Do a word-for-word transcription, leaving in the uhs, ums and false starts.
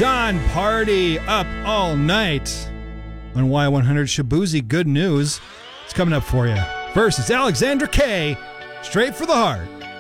John Party up all night on Y one hundred. Shabuzi, good news. It's coming up for you. First, it's Alexandra K. Straight for the Heart.